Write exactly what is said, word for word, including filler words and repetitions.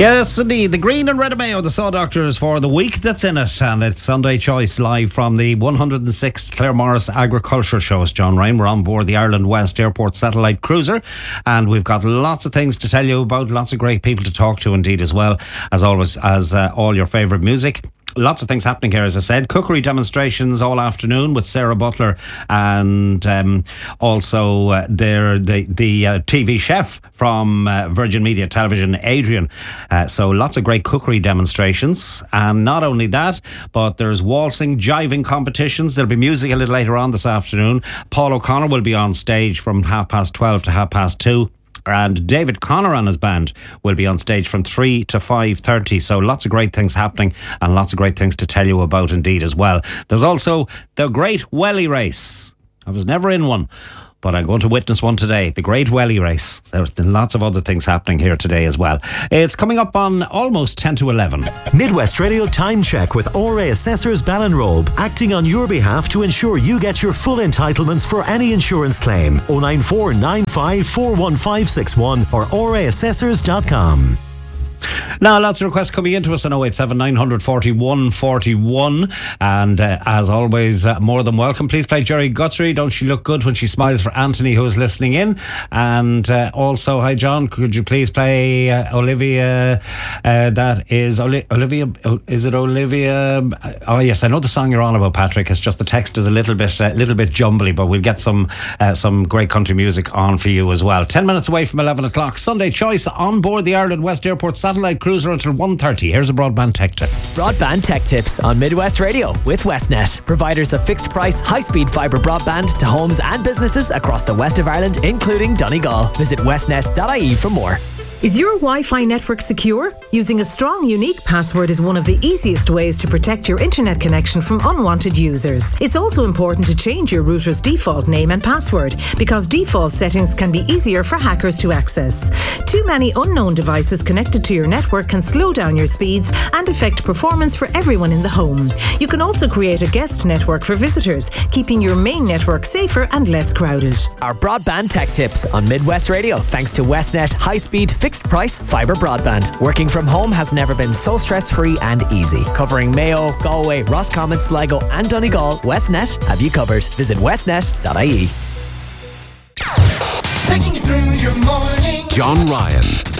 Yes, indeed. The Green and Red Mayo, the Saw Doctors for the week that's in it. And it's Sunday Choice live from the one hundred sixth Clare Morris Agriculture Show. It's John Ryan. We're on board the Ireland West Airport Satellite Cruiser. And we've got lots of things to tell you about. Lots of great people to talk to indeed as well. As always, as uh, all your favourite music. Lots of things happening here, as I said. Cookery demonstrations all afternoon with Sarah Butler, and um, also uh, there the the uh, T V chef from uh, Virgin Media Television, Adrian. Uh, so lots of great cookery demonstrations, and not only that, but there's waltzing, jiving competitions. There'll be music a little later on this afternoon. Paul O'Connor will be on stage from half past twelve to half past two. And David Connor and his band will be on stage from three to five thirty. So lots of great things happening and lots of great things to tell you about indeed as well. There's also the Great Welly Race. I was never in one, but I'm going to witness one today. The Great Welly Race. There's lots of other things happening here today as well. It's coming up on almost ten to eleven. Midwest Radio Time Check with O R A Assessors Ballinrobe, acting on your behalf to ensure you get your full entitlements for any insurance claim. oh nine four nine five four one five six one or o r a assessors dot com. Now, lots of requests coming into us on oh eight seven nine forty-one forty-one, and uh, as always, uh, more than welcome. Please play Jerry Guthrie, Don't She Look Good, when she smiles, for Anthony, who is listening in. And uh, also, hi John, could you please play uh, Olivia, uh, that is Oli- Olivia, is it Olivia? Oh yes, I know the song you're on about, Patrick. It's just the text is a little bit a uh, little bit jumbly, but we'll get some uh, some great country music on for you as well. Ten minutes away from eleven o'clock, Sunday Choice on board the Ireland West Airport Satellite Cruiser until one thirty. Here's a broadband tech tip. Broadband tech tips on Midwest Radio with Westnet, providers of fixed price, high speed fibre broadband to homes and businesses across the west of Ireland, including Donegal. Visit westnet dot I E for more. Is your Wi-Fi network secure? Using a strong, unique password is one of the easiest ways to protect your internet connection from unwanted users. It's also important to change your router's default name and password, because default settings can be easier for hackers to access. Too many unknown devices connected to your network can slow down your speeds and affect performance for everyone in the home. You can also create a guest network for visitors, keeping your main network safer and less crowded. Our broadband tech tips on Midwest Radio, thanks to Westnet high-speed fixed price fibre broadband. Working from home has never been so stress-free and easy. Covering Mayo, Galway, Roscommon, Sligo and Donegal, Westnet have you covered. Visit westnet dot I E. Taking you through your morning. John Ryan.